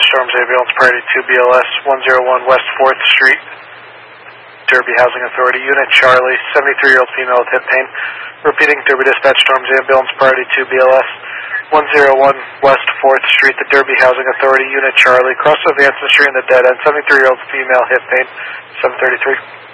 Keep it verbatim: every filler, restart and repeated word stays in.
Storms Ambulance, priority two B L S, one oh one West fourth Street, Derby Housing Authority, Unit Charlie, seventy-three-year-old female with hip pain. Repeating, Derby Dispatch Storms Ambulance, priority two B L S, one oh one West fourth Street, the Derby Housing Authority, Unit Charlie, cross of Anson Street in the dead end, seventy-three-year-old female, hip pain, seven thirty-three.